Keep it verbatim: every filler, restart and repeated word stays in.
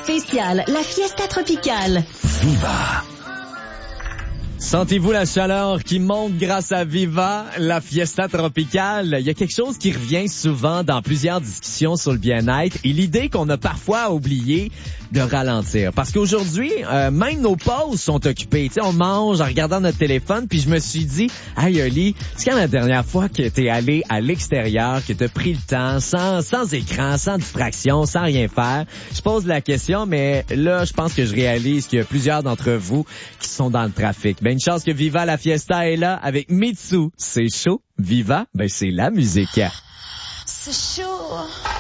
Spécial, la Fiesta Tropicale. Viva! Sentez-vous la chaleur qui monte grâce à Viva, la Fiesta Tropicale? Il y a quelque chose qui revient souvent dans plusieurs discussions sur le bien-être et l'idée qu'on a parfois oublié de ralentir. Parce qu'aujourd'hui, euh, même nos pauses sont occupées. Tu sais, on mange en regardant notre téléphone, puis je me suis dit, hey Oli, c'est quand la dernière fois que t'es allé à l'extérieur, que t'as pris le temps, sans, sans écran, sans distraction, sans rien faire? Je pose la question, mais là, je pense que je réalise qu'il y a plusieurs d'entre vous qui sont dans le trafic. Ben, une chance que Viva la Fiesta est là avec Mitsu. C'est chaud. Viva, ben c'est la musique. C'est chaud.